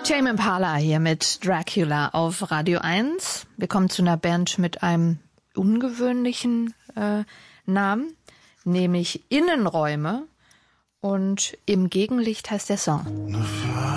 Tame Impala hier mit Dracula auf Radio 1. Wir kommen zu einer Band mit einem ungewöhnlichen Namen, nämlich Innenräume. Und im Gegenlicht heißt der Song.